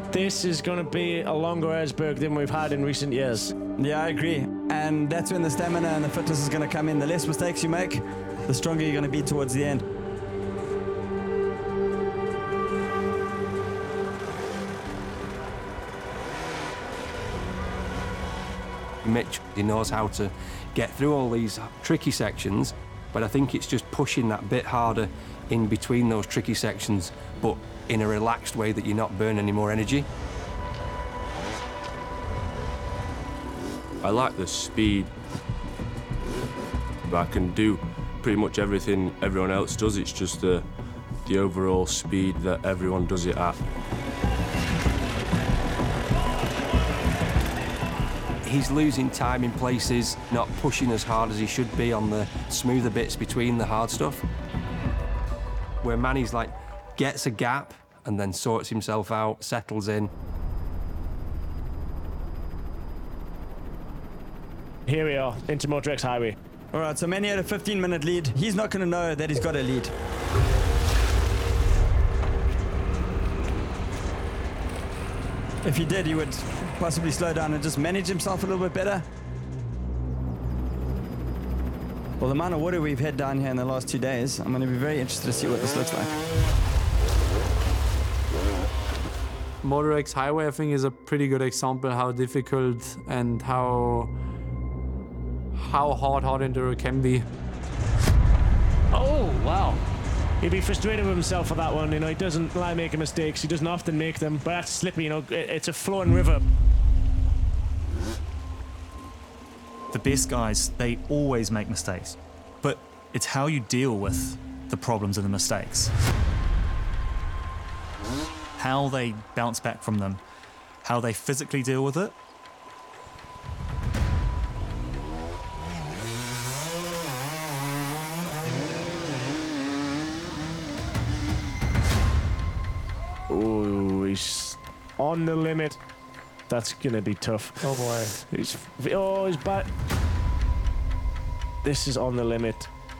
This is going to be a longer Erzberg than we've had in recent years. Yeah, I agree. And that's when the stamina and the fitness is going to come in. The less mistakes you make, the stronger you're going to be towards the end. Mitch, he knows how to get through all these tricky sections, but I think it's just pushing that bit harder in between those tricky sections, but in a relaxed way that you're not burning any more energy. I like the speed. I can do pretty much everything everyone else does. It's just the overall speed that everyone does it at. He's losing time in places, not pushing as hard as he should be on the smoother bits between the hard stuff. Where Manny's like, gets a gap and then sorts himself out, settles in. Here we are, into Motor-X Highway. All right, so Manny had a 15-minute lead. He's not going to know that he's got a lead. If he did, he would possibly slow down and just manage himself a little bit better. Well, the amount of water we've had down here in the last 2 days, I'm going to be very interested to see what this looks like. Motor-X Highway, I think, is a pretty good example how difficult and how hard hot enduro can be. Oh, wow. He'd be frustrated with himself for that one. You know, he doesn't like making mistakes. He doesn't often make them, but that's slippy, you know. It's a flowing river. The best guys, they always make mistakes, but it's how you deal with the problems and the mistakes. How they bounce back from them, how they physically deal with it. Oh, he's on the limit. That's gonna be tough. Oh boy. He's back. This is on the limit.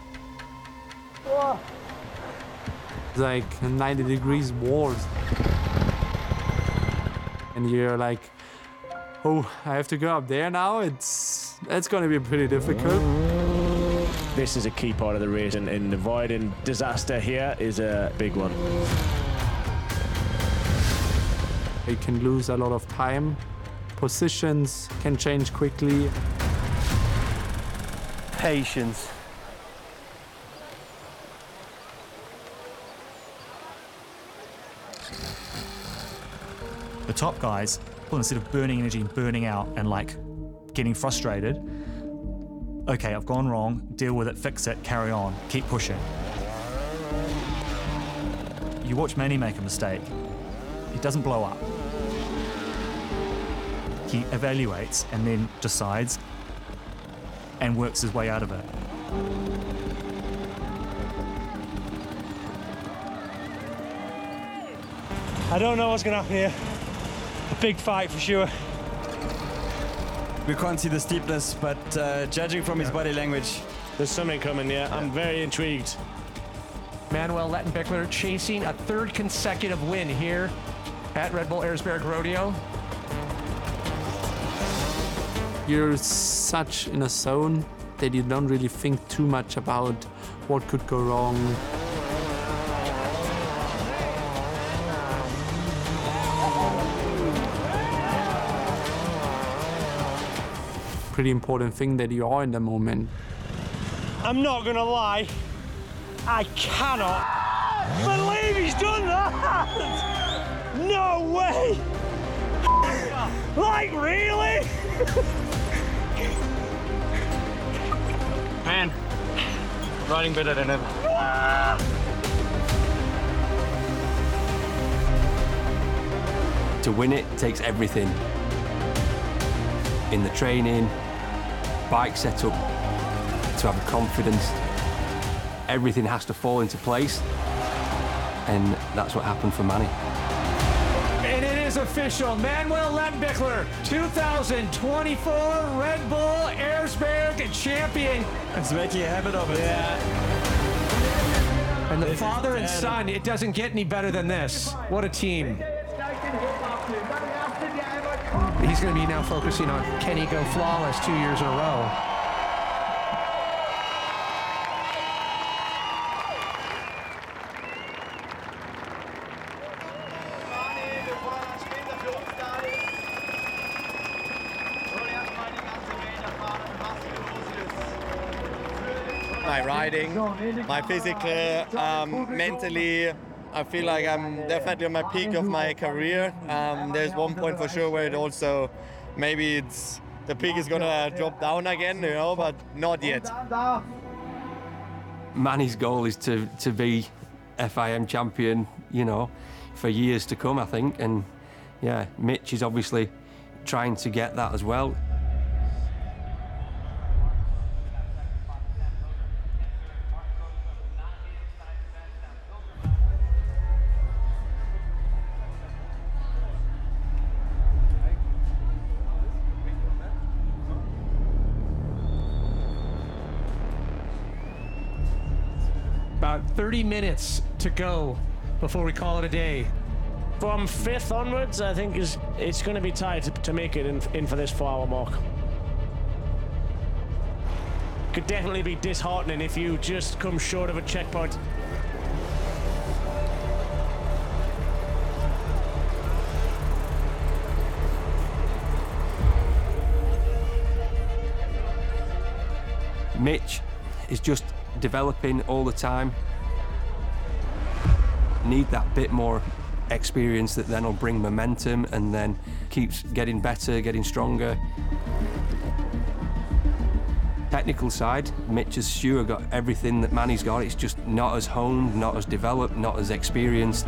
It's like 90 degrees walls. And you're like, oh, I have to go up there now? It's gonna be pretty difficult. This is a key part of the race, and avoiding disaster here is a big one. You can lose a lot of time. Positions can change quickly. Patience. The top guys, well, instead of burning energy and burning out and like getting frustrated, okay, I've gone wrong, deal with it, fix it, carry on, keep pushing. You watch Manny make a mistake, he doesn't blow up. He evaluates and then decides and works his way out of it. I don't know what's going to happen here. A big fight for sure. We can't see the steepness, but judging from his body language, there's something coming, yeah. I'm very intrigued. Manuel Lettenbichler chasing a third consecutive win here at Red Bull Erzberg Rodeo. You're such in a zone that you don't really think too much about what could go wrong. Pretty important thing that you are in the moment. I'm not gonna lie, I cannot believe he's done that! No way! Like, really? Man, riding better than ever. To win it takes everything. In the training, bike setup, to have the confidence. Everything has to fall into place, and that's what happened for Manny. And it is official. Manuel Lettenbichler, 2024 Red Bull Erzberg champion. it's making a habit of it. Yeah. And the father and son, it doesn't get any better than this. What a team. He's going to be now focusing on, can he go flawless 2 years in a row? My riding, my physical, mentally, I feel like I'm definitely on my peak of my career. There's one point for sure where it also, maybe the peak is gonna drop down again, you know, but not yet. Manny's goal is to be FIM champion, you know, for years to come, I think. And yeah, Mitch is obviously trying to get that as well. About 30 minutes to go before we call it a day. From 5th onwards, I think it's going to be tight to make it in for this 4-hour mark. Could definitely be disheartening if you just come short of a checkpoint. Mitch is just developing all the time. Need that bit more experience that then will bring momentum and then keeps getting better, getting stronger. Technical side, Mitch has sure got everything that Manny's got. It's just not as honed, not as developed, not as experienced.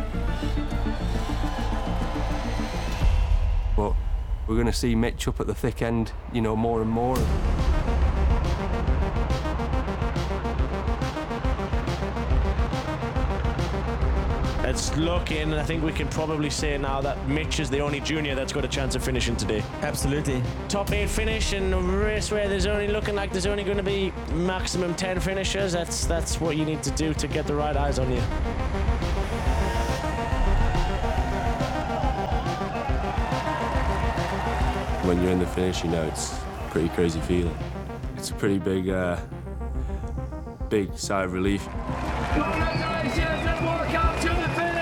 But we're going to see Mitch up at the thick end, you know, more and more. It's looking, I think we can probably say now that Mitch is the only junior that's got a chance of finishing today. Absolutely. Top 8 finish in a race where there's only looking like there's only going to be maximum 10 finishers. That's what you need to do to get the right eyes on you. When you're in the finish, you know, it's a pretty crazy feeling. It's a pretty big sigh of relief. Congratulations and welcome to the finish!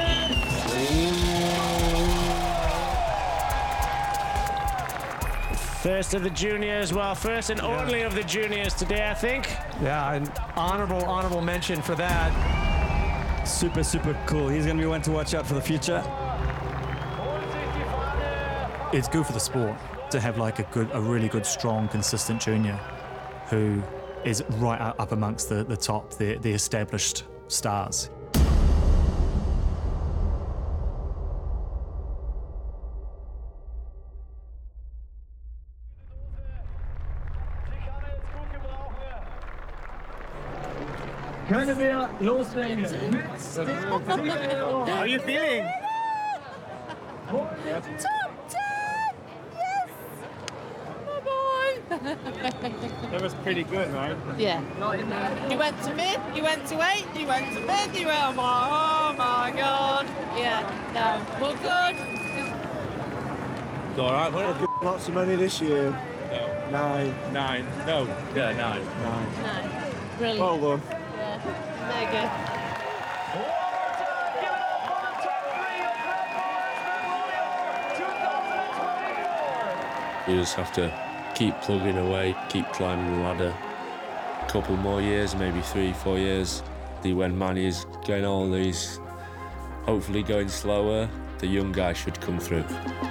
First of the juniors, well, first and only of the juniors today, I think. Yeah, an honorable mention for that. Super, super cool. He's going to be one to watch out for the future. It's good for the sport to have like a really good, strong, consistent junior who is right up amongst the top, the established stars. Können wir loslegen? How are you feeling? Top 10! Yes! Oh boy! That was pretty good, right? Yeah. You went to mid, you went to 8, you went to mid, you went, oh my god. Yeah, no, we're good. It's all right. What a lots of money this year. No. 9. No. Yeah, 9. 9. Brilliant. Well done. Yeah, mega. You just have to keep plugging away, keep climbing the ladder. A couple more years, maybe 3-4 years. When Manny is going all these, hopefully going slower, the young guy should come through.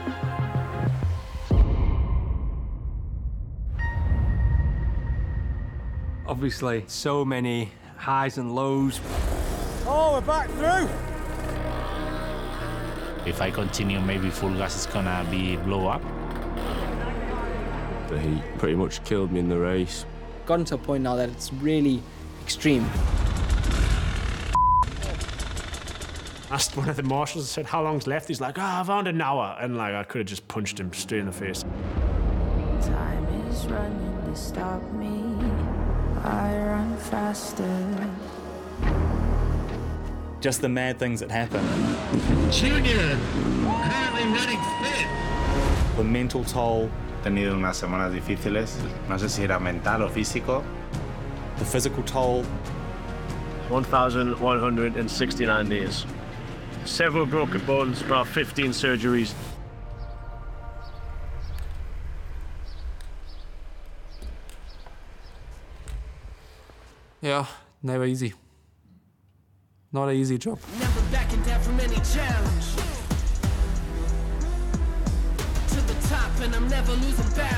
Obviously, so many highs and lows. Oh, we're back through! If I continue, maybe full gas is gonna be blow up. But he pretty much killed me in the race. Gotten to a point now that it's really extreme. Asked one of the marshals, I said, how long's left? He's like, I've around an hour. And like, I could have just punched him straight in the face. Time is running to stop me. I run faster. just the mad things that happen. Junior, currently running fifth. The mental toll. He tenido unas semanas difíciles, no sé si era mental o físico. The physical toll. 1,169 days. Several broken bones, about 15 surgeries. Yeah, never easy. Not an easy job. Never backing down from any challenge. To the top, and I'm never losing balance.